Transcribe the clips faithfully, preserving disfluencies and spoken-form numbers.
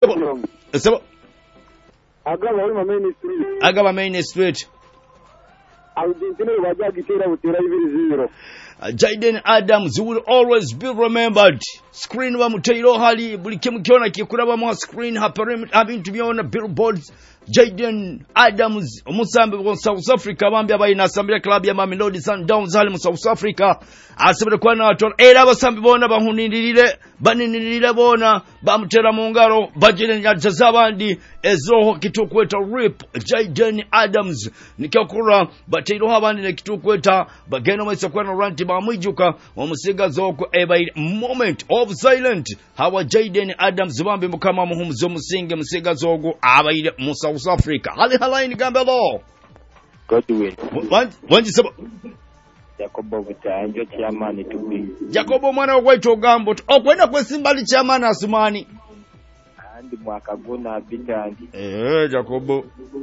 Sebo. Sebo. Agaba uri main street. Agaba main street. Argentina wajagitera butera ibiri zero. Uh, Jaden Adams will always be remembered. Screen wa mutairo hali bulike mukiona kikuraba mu screen haperim abintu byona billboards. Jaden Adams umusambi wa South Africa bambi abayina asambira club ya Mamelodi Sundowns hali mu South Africa asabira kwa na atol era abasambi bona bahunindirire baninirire bona bamutera mu ngaro bajene nyaza abandi ezoho kitukweta rip Jaden Adams nikakura batiro abandi ne kitukweta bageno mwese kwa na ranti bamwijuka omusiga zoko ebaire moment of silent hawa Jaden Adams bambi mukama muhumuzo musinge musiga zogo abaire mu South Africa. Hali halaini gambelo. Godwin. Wanji saba. Jacobo Butanjo chairman tubi. Jacobo mwana wakwaito gambo. Okwenda kwe Simba chairman Asumani. Andi mwaka guna bidandi. Eh Jacobo.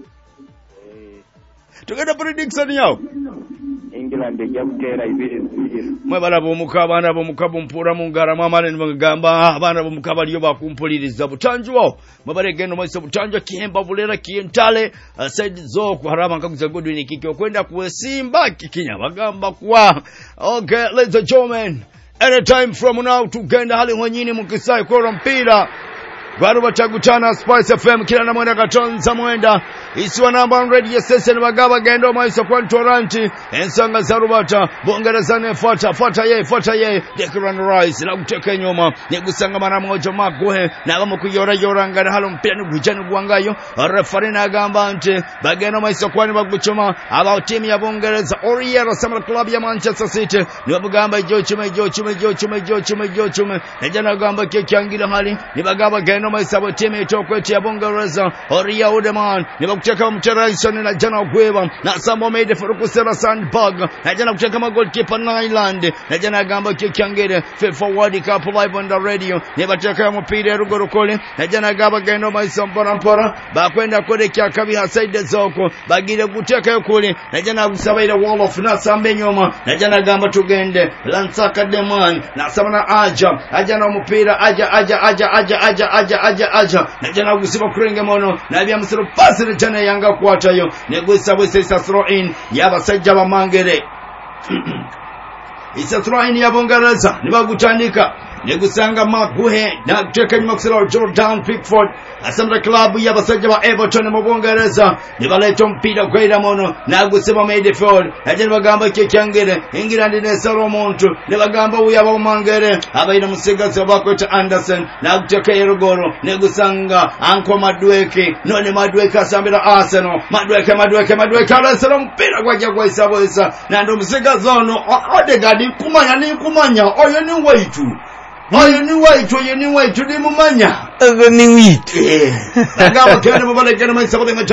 Eh. Tugenda prediction yao. England ejabutera ibiri zibiri. Mwe balabo mukaba nabo mukabo mpura mungara mamane nibagamba abana bo mukaba liyo bakumpuliriza Butanjo mabaregeno mwese Butanjo kihemba bulera kientale uh, said zo kuharama nkaguza Godwin kiki kwenda kuwe Simba kikinya bagamba kwa okay ladies and gentlemen anytime from now tugenda hali honyini mukisai kwa mpira Baru batagutana Spice F M kila na mwenda katonza mwenda isiwa namba radio station bagaba gendo maiso kwa Toranti ensanga zarubata bongerezane fata fata ye fata ye Declan Rice na kuteka nyuma negusanga mara moja maguhe na bamu kuyora yoranga halo mpira nugujana gwangayo referee na gamba ante bageno maiso kwa ni baguchoma aba timu ya Bongereza Oriera Summer Club ya Manchester City ni bagamba jochume jochume jochume jochume jochume najana gamba kekyangira hali ni bagaba gendo maisabo timu itokwete ya Bongereza Oria Udeman ni bakuteka mteraison na jana gweba na Sambo made for kusera Sandbag na jana kuteka ma goalkeeper Nyland na jana gamba kikyangere FIFA World Cup live on the radio ni bateka mpira rugorokole na jana gaba gendo maisabo rampora bakwenda kode kya kabi hasaide zoko bagire kuteka yokuli na jana kusabaira wall of nasambe nyoma na jana gamba tugende Lansaka Deman na samana aja aja na mpira aja aja aja aja aja aja aja aja na jana kusiba kurenge mono na bya musiro pasire jana yanga kwatayo negwisa bwese throw in yabasajja bamangere isa throw in ya Bongereza nibagutandika negusanga maguhe na kuteka nyuma kusira Jordan Pickford asamra club yabasajja ba Everton mu Bongereza nibaleta mpira kwera mono na gusema midfield ajeni bagamba kekyangere England ne Salomonto ne bagamba uyaba mangere abayina musigazo bakweta Anderson na kuteka yerogoro negusanga anko Madweke none Madweke asambira Arsenal Madweke Madweke Madweke Arsenal mpira gwaje gwa isabo isa na ndo musigazo no Odegaard kumanya ni kumanya oyo ni waitu oyo ni waitu oyo ni waitu ni mumanya oyo ni witu bagaba kene mubale kene maisabo de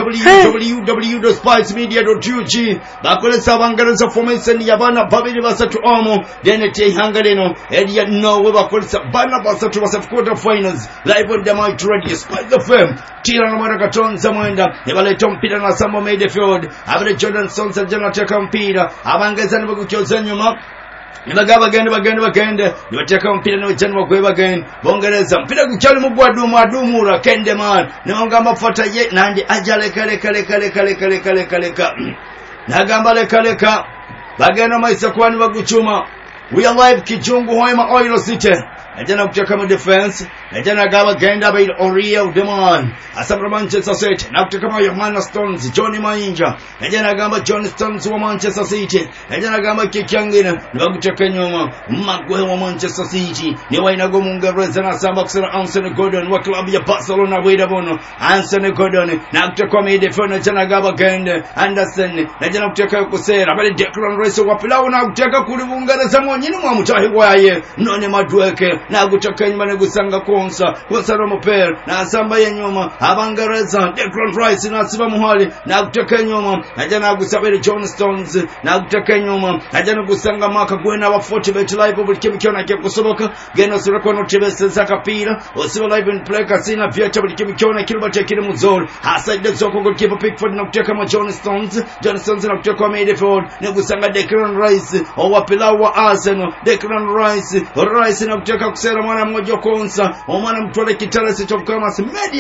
w w w dot spice media dot u g bakole Bongereza formation yabana babiri basatu omo dene te hangaleno elia no we bakole bana basatu basatu quarter finals live on the mic radio Spice F M tira na mara katonza mwenda nibaleta mpira na Sambo midfield abere Jordan Sonsa jana teka mpira abangeza nibagucyoza nyuma nibagaba gende bagende bagende nibateka mpira no jana bagweba gende Bongereza mpira gucyali mu gwadumu adumura kende man nongamba fata ye nandi ajale kale kale kale kale kale kale kale kale nagamba le kale ka bagenda maisa kwani baguchuma we are live kijungu hoima oil city najana kuteka mu defense najana gaba genda by Oria Udeman asabra Manchester City na kuteka mu Yohana Stones Johnny Mainja najana gamba John Stones wa Manchester City najana gamba kikyangina nibaguteka nyuma magwe wa Manchester City ni waina go Mungereza na samba kusera Anthony Gordon wa club ya Barcelona weda bono Anthony Gordon na kuteka mu defense najana gaba genda Anderson najana kuteka kusera bali Declan Rice wa pilau na kuteka kuli Bongereza mwanyini mwa mutahi waye none Madweke na kuteka nyuma ne gusanga konsa kusara mupera na samba yenyuma Abangereza Declan Rice na siba muhali na kuteka nyuma najana gusabere John Stones na kuteka nyuma najana gusanga maka gwena wa forty bet live bulike bikiona ke kusoboka geno sura kono tibese zakapira osiba live in play kasina pia bulike bikiona kilba tekile muzori hasaide zoko goalkeeper Pickford na kuteka ma John Stones John Stones na kuteka midfield ne gusanga Declan Rice owa pilau wa Arsenal Declan Rice Rice na kuteka kusera mwana mmoja konsa omwana mtole kitala sicho kama media